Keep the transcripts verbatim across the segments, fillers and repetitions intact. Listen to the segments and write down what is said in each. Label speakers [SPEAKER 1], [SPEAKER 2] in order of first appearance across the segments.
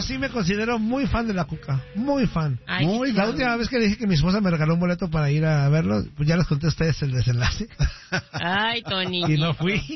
[SPEAKER 1] yo sí me considero muy fan de la Cuca, muy fan.
[SPEAKER 2] Ay,
[SPEAKER 1] muy La última vez que le dije que mi esposa me regaló un boleto para ir a verlo, pues ya les conté a ustedes el desenlace.
[SPEAKER 2] Ay, Tony.
[SPEAKER 1] Y no fui.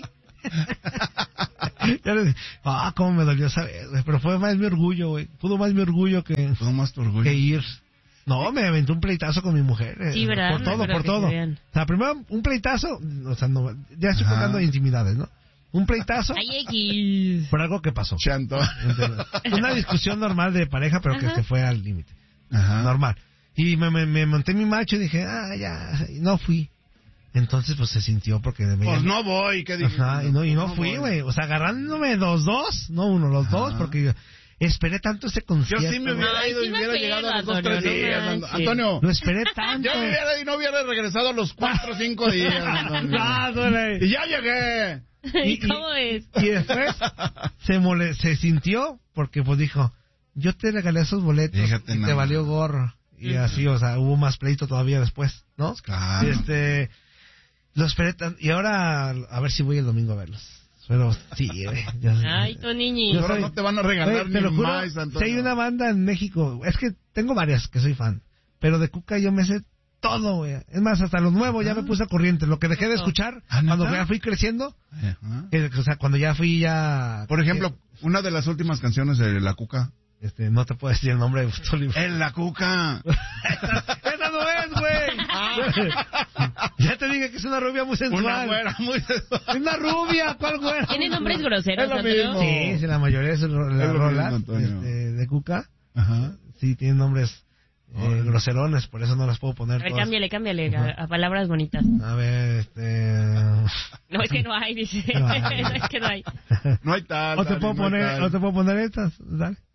[SPEAKER 1] Ya les dije, ah, cómo me dolió esa vez, güey. Pero fue más mi orgullo, güey. Pudo más mi orgullo que,
[SPEAKER 3] Pudo más tu orgullo
[SPEAKER 1] que ir. No, me aventó un pleitazo con mi mujer. Eh,
[SPEAKER 2] Sí, ¿verdad?
[SPEAKER 1] Por todo,
[SPEAKER 2] Pero
[SPEAKER 1] por
[SPEAKER 2] que
[SPEAKER 1] todo.
[SPEAKER 2] se vean.
[SPEAKER 1] O sea, primero un pleitazo, o sea, no, ya estoy
[SPEAKER 3] Ajá.
[SPEAKER 1] contando intimidades, ¿no? Un pleitazo
[SPEAKER 2] Ay, X.
[SPEAKER 1] por algo que pasó.
[SPEAKER 3] Chanto.
[SPEAKER 1] Una discusión normal de pareja, pero que
[SPEAKER 2] Ajá.
[SPEAKER 1] se fue al límite.
[SPEAKER 3] Ajá.
[SPEAKER 1] Normal. Y me, me, me monté mi macho y dije, ah, ya, y no fui. Entonces, pues se sintió porque me
[SPEAKER 3] Pues no voy, ¿qué dije?
[SPEAKER 1] Ajá, y no, y no fui, güey. O sea, agarrándome los dos, no uno, los
[SPEAKER 3] Ajá.
[SPEAKER 1] dos, porque yo esperé tanto ese
[SPEAKER 3] Yo
[SPEAKER 1] concierto.
[SPEAKER 3] sí me
[SPEAKER 1] güey.
[SPEAKER 3] hubiera
[SPEAKER 2] Ay,
[SPEAKER 3] ido y
[SPEAKER 2] sí me
[SPEAKER 3] hubiera
[SPEAKER 2] acuerdo,
[SPEAKER 3] llegado a los dos,
[SPEAKER 2] Antonio,
[SPEAKER 3] tres
[SPEAKER 2] no
[SPEAKER 3] días.
[SPEAKER 2] manches.
[SPEAKER 3] Antonio,
[SPEAKER 1] Lo esperé tanto.
[SPEAKER 3] yo me hubiera y no hubiera regresado a los cuatro o cinco días. Antonio.
[SPEAKER 1] Ah, güey.
[SPEAKER 3] Y ya llegué.
[SPEAKER 2] ¿Y cómo es?
[SPEAKER 1] Y después se mole, se sintió porque pues dijo, yo te regalé esos boletos
[SPEAKER 3] Fíjate
[SPEAKER 1] y te
[SPEAKER 3] nada.
[SPEAKER 1] valió gorro. Y
[SPEAKER 2] Ujú.
[SPEAKER 1] así, o sea, hubo más pleito todavía después, ¿no?
[SPEAKER 3] Claro.
[SPEAKER 1] Este, lo esperé tan, y ahora a ver si voy el domingo a verlos. Pero sí, güey. ya sé.
[SPEAKER 2] Ay, Tony.
[SPEAKER 1] Yo
[SPEAKER 3] Ahora
[SPEAKER 1] soy-
[SPEAKER 3] no te van a regalar
[SPEAKER 1] Güey, te
[SPEAKER 3] ni
[SPEAKER 1] lo juro,
[SPEAKER 3] más, Antonio.
[SPEAKER 1] si hay una banda en México, es que tengo varias que soy fan, pero de Cuca yo me sé todo, güey. Es más, hasta lo nuevo ya me puse a corriente. Lo que dejé de escuchar
[SPEAKER 3] ¿Ah, neta?
[SPEAKER 1] cuando ya fui creciendo,
[SPEAKER 3] Ajá.
[SPEAKER 1] que, o sea, cuando ya fui ya...
[SPEAKER 3] Por ejemplo, una de las últimas canciones de La Cuca.
[SPEAKER 1] Este, no te puedo decir el nombre de Tony.
[SPEAKER 3] ¡En La Cuca!
[SPEAKER 1] ¡Esa no es, güey! Ya te dije que es una rubia muy sensual.
[SPEAKER 3] Una güera muy...
[SPEAKER 1] Es una rubia, ¿cuál güera?
[SPEAKER 2] ¿Tiene nombres groseros,
[SPEAKER 3] Es lo
[SPEAKER 2] Antonio?
[SPEAKER 3] mismo.
[SPEAKER 1] Sí, sí, la mayoría es ro-
[SPEAKER 3] Es
[SPEAKER 1] la
[SPEAKER 3] lo
[SPEAKER 1] rola
[SPEAKER 3] mismo, Antonio.
[SPEAKER 1] este, de Cuca.
[SPEAKER 3] Ajá.
[SPEAKER 1] Sí, tienen nombres eh,
[SPEAKER 3] Órale.
[SPEAKER 1] groserones, por eso no las puedo poner
[SPEAKER 2] A ver,
[SPEAKER 1] todas.
[SPEAKER 2] cámbiale, cámbiale a, a palabras bonitas.
[SPEAKER 1] A ver, este...
[SPEAKER 2] No, es que no hay, dice.
[SPEAKER 1] No
[SPEAKER 2] No,
[SPEAKER 1] hay.
[SPEAKER 2] es que no hay.
[SPEAKER 3] No hay tal.
[SPEAKER 1] O te
[SPEAKER 3] Dani,
[SPEAKER 1] puedo
[SPEAKER 3] no hay
[SPEAKER 1] poner,
[SPEAKER 3] tal.
[SPEAKER 1] o te puedo poner estas, dale.